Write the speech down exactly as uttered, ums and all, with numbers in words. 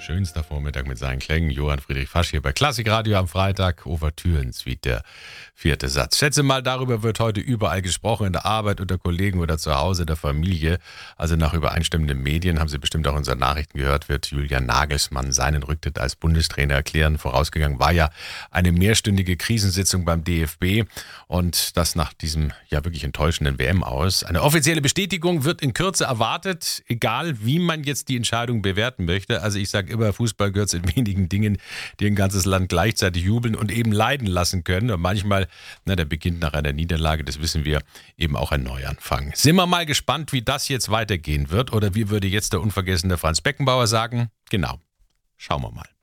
Schönster Vormittag mit seinen Klängen. Johann Friedrich Fasch hier bei Klassikradio am Freitag. Ouvertüren-Suite, der vierte Satz. Schätze mal, darüber wird heute überall gesprochen, in der Arbeit, unter Kollegen oder zu Hause, der Familie. Also nach übereinstimmenden Medien, haben Sie bestimmt auch in unseren Nachrichten gehört, wird Julian Nagelsmann seinen Rücktritt als Bundestrainer erklären. Vorausgegangen war ja eine mehrstündige Krisensitzung beim D F B und das nach diesem ja wirklich enttäuschenden W M-Aus. Eine offizielle Bestätigung wird in Kürze erwartet, egal wie man jetzt die Entscheidung bewerten möchte. Also ich sage immer, Fußball gehört zu den wenigen Dingen, die ein ganzes Land gleichzeitig jubeln und eben leiden lassen können. Und manchmal, na, der beginnt nach einer Niederlage, das wissen wir, eben auch ein Neuanfang. Sind wir mal gespannt, wie das jetzt weitergehen wird, oder wie würde jetzt der unvergessene Franz Beckenbauer sagen? Genau, schauen wir mal.